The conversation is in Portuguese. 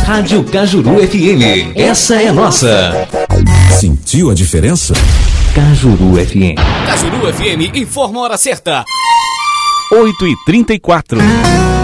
Rádio Cajuru FM. Essa é nossa. Sentiu a diferença? Cajuru FM. Cajuru FM informa a hora certa. 8h34.